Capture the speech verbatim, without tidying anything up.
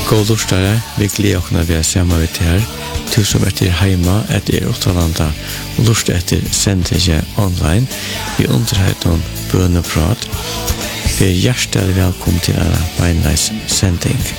God lustare, vi gleder okna vi er sammen med her. Du som etter heima, etter Åttalanda, og lust etter sendelse online. Vi underheit om bøneprat. Vi er hjertelig velkommen til en beinleis sending.